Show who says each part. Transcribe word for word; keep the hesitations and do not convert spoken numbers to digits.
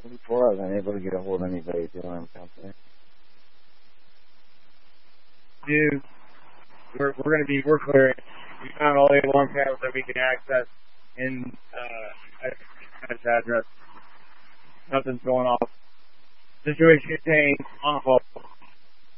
Speaker 1: Before I was unable to get a hold of anybody doing something.
Speaker 2: Dude, we're, we're going to be, we're clear. We found all the alarm panels that we can access in, uh, this address. Nothing's going off. Situation contained, on hold.